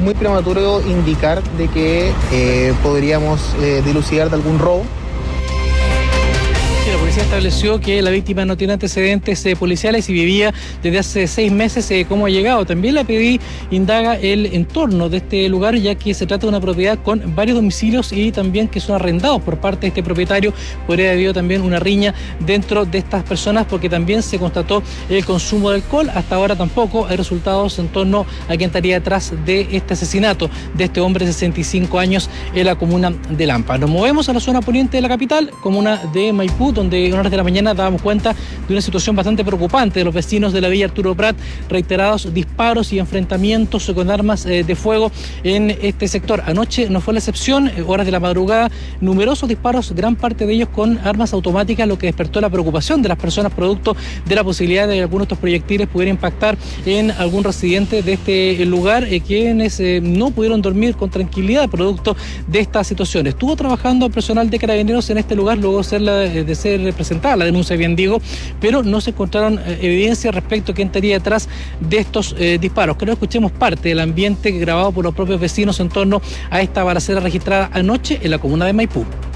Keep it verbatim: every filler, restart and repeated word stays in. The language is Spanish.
muy prematuro indicar de que eh, podríamos eh, dilucidar de algún robo. La policía estableció que la víctima no tiene antecedentes eh, policiales y vivía desde hace seis meses. Eh, ¿Cómo ha llegado? También la P D I indaga el entorno de este lugar, ya que se trata de una propiedad con varios domicilios y también que son arrendados por parte de este propietario. Podría haber habido también una riña dentro de estas personas, porque también se constató el consumo de alcohol. Hasta ahora tampoco hay resultados en torno a quién estaría detrás de este asesinato de este hombre de sesenta y cinco años en la comuna de Lampa. Nos movemos a la zona poniente de la capital, comuna de Maipú, donde en horas de la mañana dábamos cuenta de una situación bastante preocupante de los vecinos de la Villa Arturo Prat, reiterados disparos y enfrentamientos con armas eh, de fuego en este sector. Anoche no fue la excepción, eh, horas de la madrugada, numerosos disparos, gran parte de ellos con armas automáticas, lo que despertó la preocupación de las personas producto de la posibilidad de que algunos de estos proyectiles pudieran impactar en algún residente de este lugar, eh, quienes eh, no pudieron dormir con tranquilidad producto de esta situación. Estuvo trabajando personal de Carabineros en este lugar luego de ser, la, de ser presentada la denuncia, bien digo, pero no se encontraron eh, evidencias respecto a quién estaría detrás de estos eh, disparos. Creo que escuchemos parte del ambiente grabado por los propios vecinos en torno a esta balacera registrada anoche en la comuna de Maipú.